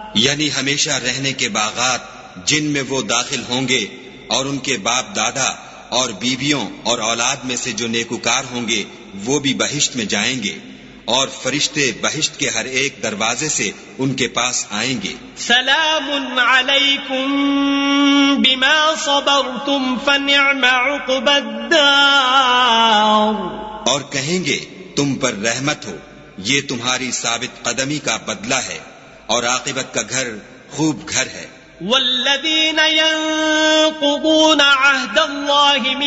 यानी हमेशा रहने के बागात जिनमें वो दाखिल होंगे, और उनके बाप दादा और बीवियों और औलाद में से जो नेकुकार होंगे वो भी बहिश्त में जाएंगे, और फरिश्ते बहिश्त के हर एक दरवाजे से उनके पास आएंगे। सलामुन अलैकुम बिमा सबरतुम फनिअम उक़बद्दार, और कहेंगे तुम पर रहमत हो, ये तुम्हारी साबित कदमी का बदला है, और आक़िबत का घर खूब घर है। वल्लज़ीना यंक़ुज़ूना अहदल्लाहि